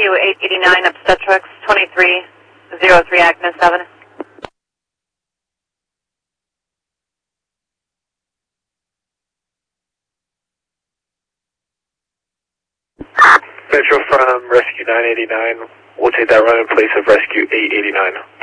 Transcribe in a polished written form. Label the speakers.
Speaker 1: Rescue 889 Obstetrics 2303 Agnes 7.
Speaker 2: Metro from Rescue 989. We'll take that run in place of Rescue 889.